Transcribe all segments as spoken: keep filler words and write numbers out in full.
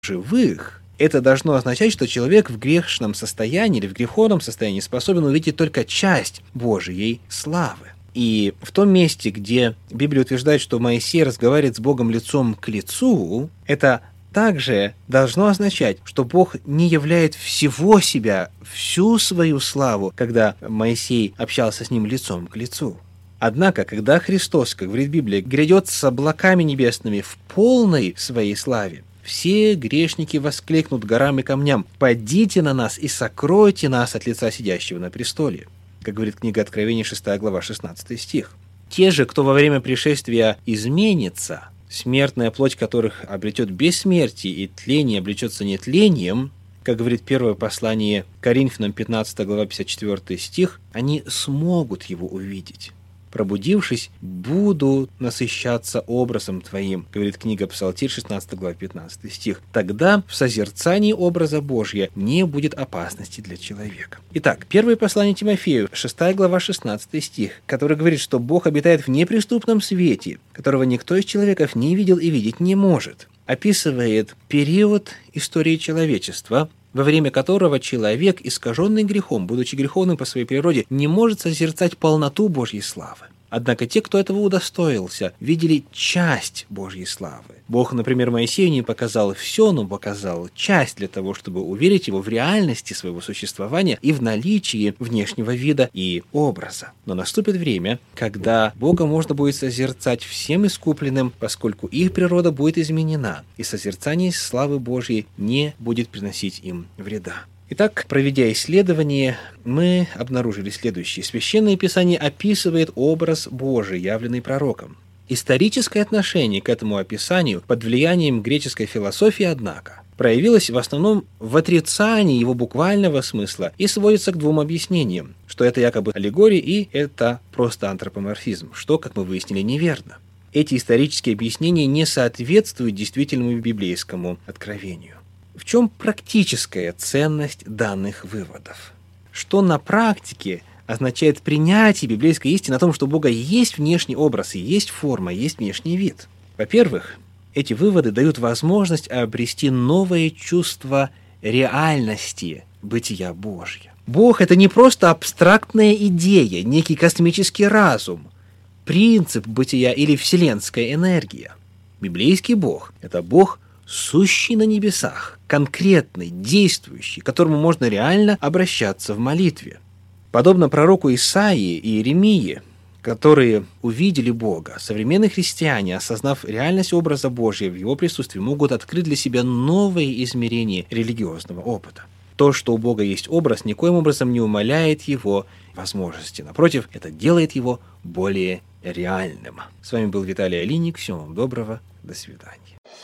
живых, это должно означать, что человек в грешном состоянии или в греховном состоянии способен увидеть только часть Божьей славы. И в том месте, где Библия утверждает, что Моисей разговаривает с Богом лицом к лицу, это также должно означать, что Бог не являет всего себя, всю свою славу, когда Моисей общался с ним лицом к лицу. Однако, когда Христос, как говорит Библия, грядет с облаками небесными в полной своей славе, все грешники воскликнут горам и камням: «Падите на нас и сокройте нас от лица сидящего на престоле», как говорит книга Откровения, шестая глава, шестнадцатый стих. Те же, кто во время пришествия изменится, смертная плоть которых обретет бессмертие и тление обречется нетлением, как говорит первое послание Коринфянам, пятнадцатая глава, пятьдесят четвёртый стих, они смогут его увидеть. «Пробудившись, буду насыщаться образом Твоим», говорит книга Псалтирь, шестнадцатая глава, пятнадцатый стих. Тогда в созерцании образа Божия не будет опасности для человека. Итак, первое послание Тимофею, шестая глава, шестнадцатый стих, который говорит, что Бог обитает в неприступном свете, которого никто из человеков не видел и видеть не может, описывает период истории человечества, во время которого человек, искаженный грехом, будучи греховным по своей природе, не может созерцать полноту Божьей славы. Однако те, кто этого удостоился, видели часть Божьей славы. Бог, например, Моисею не показал все, но показал часть для того, чтобы уверить его в реальности своего существования и в наличии внешнего вида и образа. Но наступит время, когда Бога можно будет созерцать всем искупленным, поскольку их природа будет изменена, и созерцание славы Божьей не будет приносить им вреда. Итак, проведя исследование, мы обнаружили следующее. Священное Писание описывает образ Божий, явленный пророком. Историческое отношение к этому описанию под влиянием греческой философии, однако, проявилось в основном в отрицании его буквального смысла и сводится к двум объяснениям, что это якобы аллегория и это просто антропоморфизм, что, как мы выяснили, неверно. Эти исторические объяснения не соответствуют действительному библейскому откровению. В чем практическая ценность данных выводов? Что на практике означает принятие библейской истины о том, что у Бога есть внешний образ, и есть форма, есть внешний вид? Во-первых, эти выводы дают возможность обрести новое чувство реальности бытия Божьего. Бог – это не просто абстрактная идея, некий космический разум, принцип бытия или вселенская энергия. Библейский Бог – это Бог, сущий на небесах, конкретный, действующий, к которому можно реально обращаться в молитве. Подобно пророку Исаии и Иеремии, которые увидели Бога, современные христиане, осознав реальность образа Божия в его присутствии, могут открыть для себя новые измерения религиозного опыта. То, что у Бога есть образ, никоим образом не умаляет его возможности. Напротив, это делает его более реальным. С вами был Виталий Алиник. Всего вам доброго. До свидания.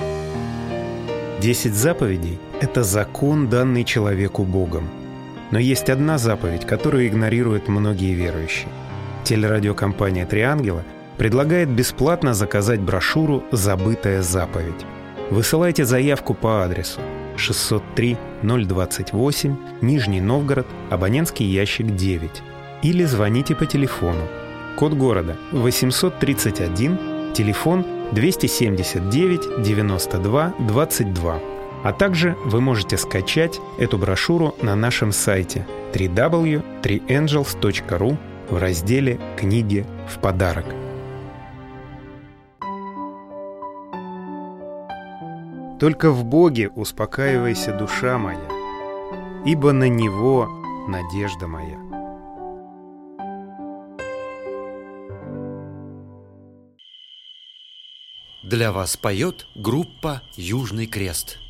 Десять заповедей – это закон, данный человеку Богом. Но есть одна заповедь, которую игнорируют многие верующие. Телерадиокомпания «Три ангела» предлагает бесплатно заказать брошюру «Забытая заповедь». Высылайте заявку по адресу шестьсот три ноль двадцать восемь, Нижний Новгород, абонентский ящик девять. Или звоните по телефону. Код города восемьсот тридцать один, телефон двести семьдесят девять девяносто два двадцать два. А также вы можете скачать эту брошюру на нашем сайте дабл ю дабл ю дабл ю точка три энджелс точка ру в разделе «Книги в подарок». Только в Боге успокаивайся, душа моя, ибо на Него надежда моя. Для вас поет группа «Южный крест».